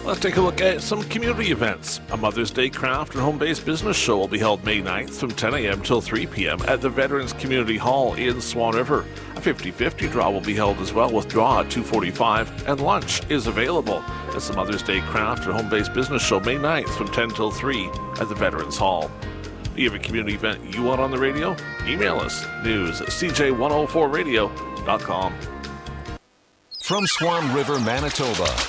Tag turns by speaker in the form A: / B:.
A: Let's take a look at some community events. A Mother's Day craft and home-based business show will be held May 9th from 10 a.m. till 3 p.m. at the Veterans Community Hall in Swan River. A 50-50 draw will be held as well with draw at 2:45, and lunch is available. It's the Mother's Day craft and home-based business show May 9th from 10 till 3 at the Veterans Hall. Do you have a community event you want on the radio? Email us, news@cj104radio.com.
B: From Swan River, Manitoba,